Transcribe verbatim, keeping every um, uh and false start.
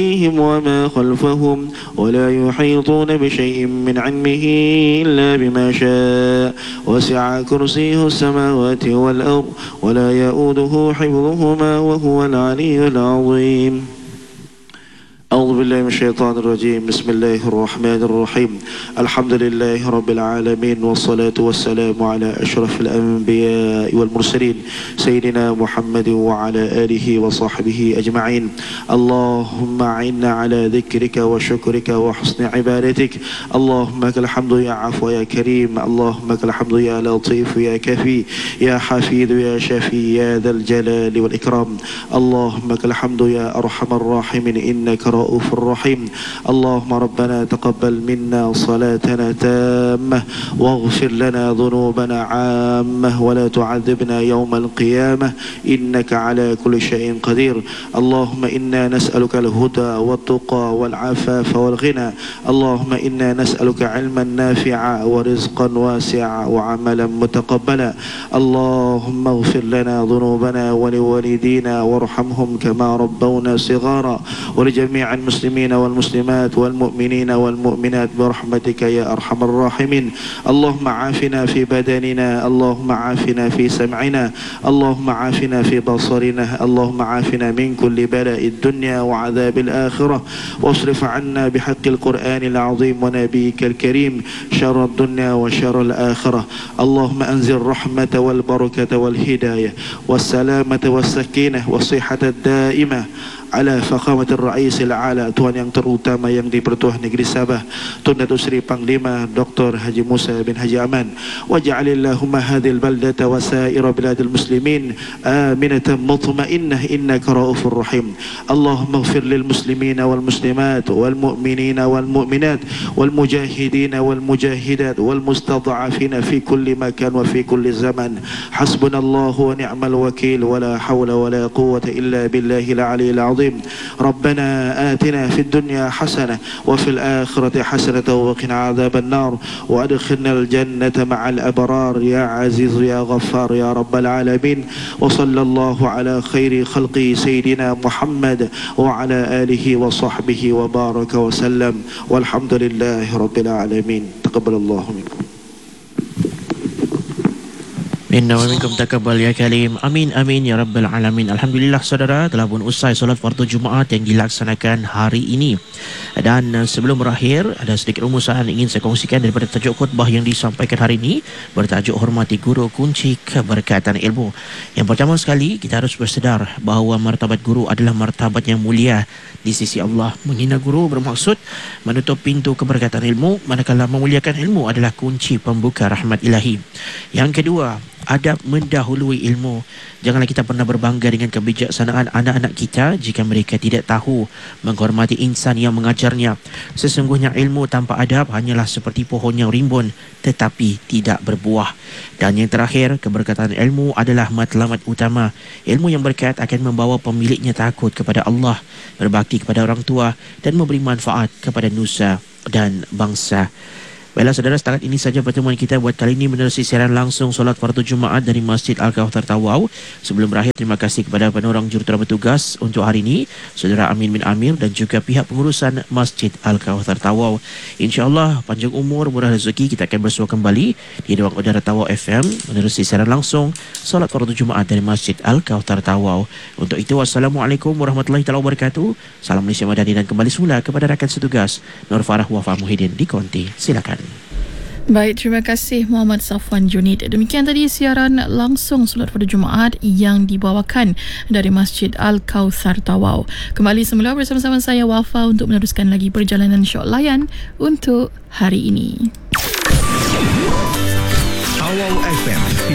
وما خلفهم ولا يحيطون بشيء من علمه إلا بما شاء وسع كرسيه السماوات والأرض ولا يؤوده حفظهما وهو العلي العظيم. أعوذ بالله من الشيطان الرجيم. بسم الله الرحمن الرحيم. الحمد لله رب العالمين والصلاة والسلام على أشرف الأنبياء والمرسلين سيدنا محمد وعلى آله وصحبه أجمعين. اللهم أعنا على ذكرك وشكرك وحسن عبادتك. اللهم لك الحمد يا عفو يا كريم. اللهم لك الحمد يا لطيف يا كفي يا حفيظ يا شفي يا ذا الجلال والإكرام. اللهم لك الحمد يا أرحم الراحمين إنك رؤوف رحيم. اللهم ربنا تقبل منا صلاتنا تامة واغفر لنا ذنوبنا عامة ولا تعذبنا يوم القيامة إنك على كل شيء قدير. اللهم إنا نسألك الهدى والتقى والعفاف والغنى. اللهم إنا نسألك علما نافعا ورزقا واسعا وعملا متقبلا. اللهم اغفر لنا ذنوبنا ولوالدينا وارحمهم كما ربونا صغارا ولجميع المسلمين والمسلمات والمؤمنين والمؤمنات برحمتك يا أرحم الراحمين. اللهم عافنا في بدننا. اللهم عافنا في سمعنا. اللهم عافنا في بصرنا. اللهم عافنا من كل بلاء الدنيا وعذاب الآخرة واصرف عنا بحق القرآن العظيم ونبيك الكريم شر الدنيا وشر الآخرة. اللهم أنزل الرحمة والبركة والهداية والسلامة والسكينة والصحة الدائمة ala fakhamatul Raisil Ala, Tuhan yang terutama yang di-Pertuan Negeri Sabah, Tun Datuk Seri Panglima Doktor Haji Musa bin Haji Aman. Waj'alillahumma hadhil baldata wa sa'ira biladil muslimin aminatan mutmainnah innaka raufur rahim. Allahumma ighfir lil muslimina wal muslimat wal mu'minina wal mu'minat wal mujahidina wal mujahidat wal mustad'afina fi kulli makan wa fi kulli zaman. Hasbunallahu wa ni'mal wakil wa la hawla wa la quwwata illa billahil aliyyil azim. ربنا آتنا في الدنيا حسنة وفي الآخرة حسنة وقنا عذاب النار وأدخلنا الجنة مع الأبرار يا عزيز يا غفار يا رب العالمين. وصلى الله على خير خلقه سيدنا محمد وعلى آله وصحبه وبارك وسلم والحمد لله رب العالمين. تقبل الله منكم. Minna wa minkum taqabbal ya kalim. Amin amin ya rabbal alamin. Alhamdulillah saudara, telah pun usai solat fardu Jumaat yang dilaksanakan hari ini. Dan uh, sebelum berakhir, ada sedikit rumusan ingin saya kongsikan daripada tajuk khutbah yang disampaikan hari ini bertajuk hormati guru kunci keberkatan ilmu. Yang pertama sekali, kita harus bersedar bahawa martabat guru adalah martabat yang mulia di sisi Allah. Menghina guru bermaksud menutup pintu keberkatan ilmu, manakala memuliakan ilmu adalah kunci pembuka rahmat ilahi. Yang kedua, adab mendahului ilmu. Janganlah kita pernah berbangga dengan kebijaksanaan anak-anak kita jika mereka tidak tahu menghormati insan yang mengajarnya. Sesungguhnya ilmu tanpa adab hanyalah seperti pohon yang rimbun tetapi tidak berbuah. Dan yang terakhir, keberkatan ilmu adalah matlamat utama. Ilmu yang berkat akan membawa pemiliknya takut kepada Allah, berbakti kepada orang tua dan memberi manfaat kepada nusa dan bangsa. Baiklah saudara, setakat ini saja pertemuan kita buat kali ini menerusi siaran langsung solat fardu Jumaat dari Masjid Al-Kauthar Tawau. Sebelum berakhir, terima kasih kepada penorang jurutera bertugas untuk hari ini, Saudara Amin bin Amir dan juga pihak pengurusan Masjid Al-Kauthar Tawau. InsyaAllah panjang umur, murah rezeki, kita akan bersua kembali di ruang udara Tawau F M menerusi siaran langsung solat fardu Jumaat dari Masjid Al-Kauthar Tawau. Untuk itu, wassalamualaikum warahmatullahi wabarakatuh. Salam Malaysia Madani dan kembali semula kepada rakan setugas Nur Farah Wafa Muhyiddin di Konti. Silakan. Baik, terima kasih Muhammad Safwan Junid. Demikian tadi siaran langsung solat fardu Jumaat yang dibawakan dari Masjid Al-Kauthar Tawau. Kembali semula bersama-sama saya Wafa untuk meneruskan lagi perjalanan syok layan untuk hari ini. Tawau F M